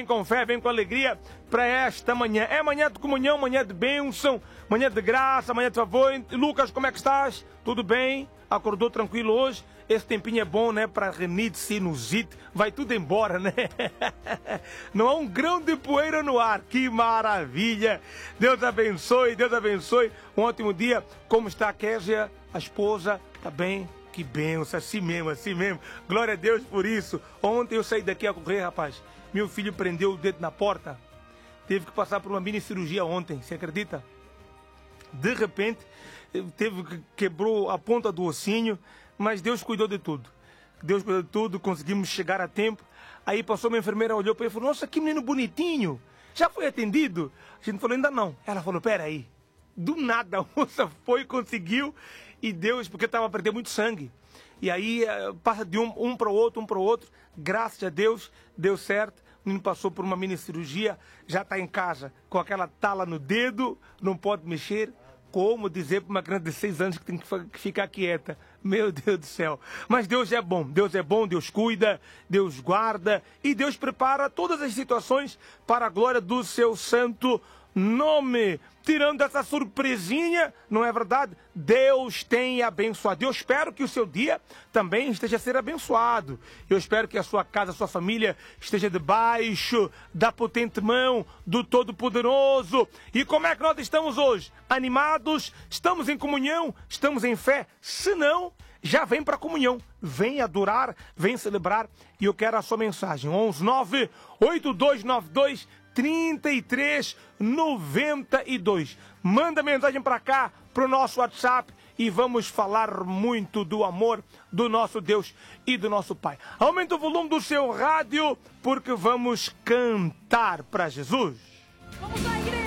vem com fé, vem com alegria para esta manhã. É manhã de comunhão, manhã de bênção, manhã de graça, manhã de favor. Lucas, como é que estás? Tudo bem? Acordou tranquilo hoje? Esse tempinho é bom, né? Para rinite, sinusite, vai tudo embora, né? Não há um grão de poeira no ar. Que maravilha! Deus abençoe, Deus abençoe. Um ótimo dia. Como está a Késia, a esposa? Tá bem? Que benção, assim mesmo, assim mesmo. Glória a Deus por isso. Ontem eu saí daqui a correr, rapaz. Meu filho prendeu o dedo na porta. Teve que passar por uma mini cirurgia ontem, você acredita? De repente, quebrou a ponta do ossinho, mas Deus cuidou de tudo. Deus cuidou de tudo, conseguimos chegar a tempo. Aí passou uma enfermeira, olhou para ele e falou, nossa, que menino bonitinho. Já foi atendido? A gente falou, ainda não. Ela falou, peraí. Do nada a moça foi, conseguiu, e Deus, porque estava a perder muito sangue. E aí passa de um para o outro, graças a Deus, deu certo. O menino passou por uma mini cirurgia, já está em casa com aquela tala no dedo, não pode mexer. Como dizer para uma criança de 6 anos que tem que ficar quieta? Meu Deus do céu. Mas Deus é bom, Deus cuida, Deus guarda e Deus prepara todas as situações para a glória do seu santo nome. Tirando essa surpresinha, não é verdade? Deus tem abençoado. Eu espero que o seu dia também esteja a ser abençoado. Eu espero que a sua casa, a sua família esteja debaixo da potente mão do Todo-Poderoso. E como é que nós estamos hoje? Animados? Estamos em comunhão? Estamos em fé? Se não, já vem para a comunhão. Vem adorar, vem celebrar. E eu quero a sua mensagem. 119-8292-3392. Manda mensagem para cá, para o nosso WhatsApp, e vamos falar muito do amor do nosso Deus e do nosso Pai. Aumenta o volume do seu rádio, porque vamos cantar para Jesus. Vamos lá, igreja!